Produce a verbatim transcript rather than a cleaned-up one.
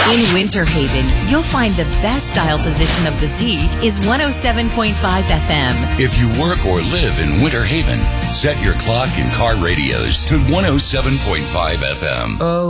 In Winter Haven, you'll find the best dial position of the Z is one oh seven point five F M. If you work or live in Winter Haven, set your clock and car radios to one oh seven point five F M. Oh.